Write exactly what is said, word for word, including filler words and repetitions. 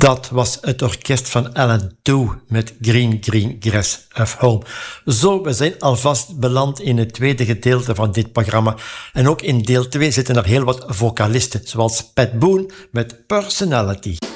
Dat was het orkest van Alan Two met Green Green Grass of Home. Zo, we zijn alvast beland in het tweede gedeelte van dit programma. En ook in deel twee zitten er heel wat vocalisten, zoals Pat Boone met Personality.